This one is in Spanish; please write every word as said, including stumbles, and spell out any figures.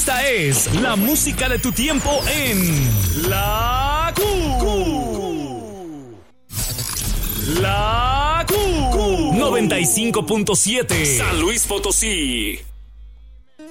Esta es la música de tu tiempo en La Q. La Q. noventa y cinco punto siete San Luis Potosí.